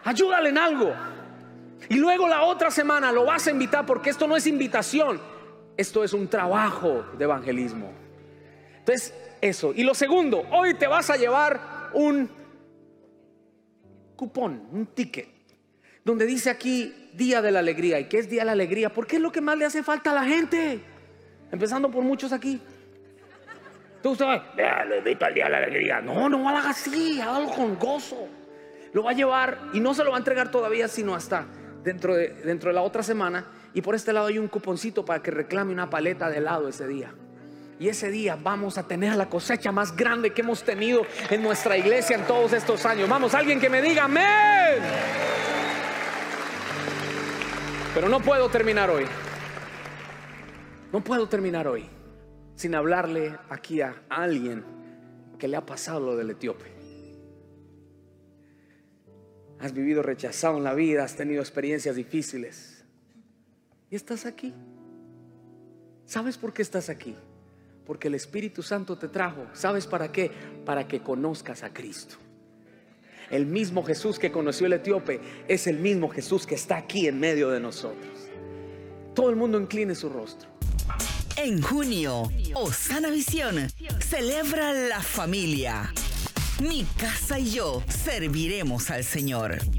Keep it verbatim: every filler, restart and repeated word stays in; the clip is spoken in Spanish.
ayúdale en algo. Y luego la otra semana lo vas a invitar, porque esto no es invitación, esto es un trabajo de evangelismo. Entonces, eso. Y lo segundo, hoy te vas a llevar un cupón, un ticket, donde dice aquí Día de la Alegría. ¿Y qué es Día de la Alegría? Porque es lo que más le hace falta a la gente, empezando por muchos aquí. Entonces usted va, lo invito al Día de la Alegría. No, no lo haga así, hágalo con gozo. Lo va a llevar y no se lo va a entregar todavía, sino hasta dentro de, dentro de la otra semana. Y por este lado hay un cuponcito para que reclame una paleta de helado ese día. Y ese día vamos a tener la cosecha más grande que hemos tenido en nuestra iglesia en todos estos años. Vamos, alguien que me diga amén. Pero no puedo terminar hoy. No puedo terminar hoy sin hablarle aquí a alguien que le ha pasado lo del etíope. Has vivido rechazado en la vida, has tenido experiencias difíciles y estás aquí. ¿Sabes por qué estás aquí? Porque el Espíritu Santo te trajo. ¿Sabes para qué? Para que conozcas a Cristo. El mismo Jesús que conoció el etíope es el mismo Jesús que está aquí en medio de nosotros. Todo el mundo incline su rostro. En junio, Osana Visión celebra la familia. Mi casa y yo serviremos al Señor.